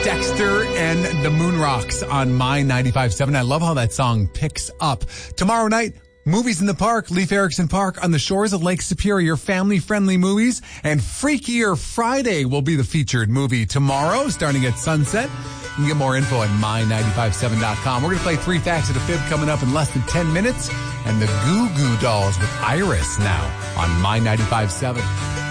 Dexter and the Moon Rocks on My 95.7. I love how that song picks up. Tomorrow night, Movies in the Park, Leif Erikson Park on the shores of Lake Superior, family-friendly movies. And Freakier Friday will be the featured movie tomorrow, starting at sunset. You can get more info at my957.com. We're going to play 3 Facts of the Fib coming up in less than 10 minutes. And the Goo Goo Dolls with Iris now on My 95.7.